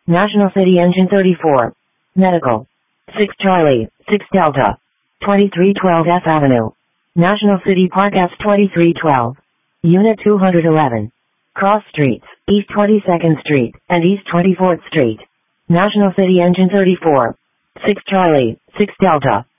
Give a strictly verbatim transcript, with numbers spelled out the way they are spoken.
National City Engine thirty-four. Medical. six Charlie, six Delta. twenty-three twelve F Avenue. National City Park F twenty-three twelve. Unit two hundred eleven. Cross Streets, East twenty-second Street, and East twenty-fourth Street. National City Engine thirty-four. six Charlie, six Delta.